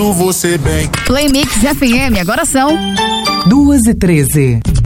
você bem. Play Mix FM, agora são 2h13.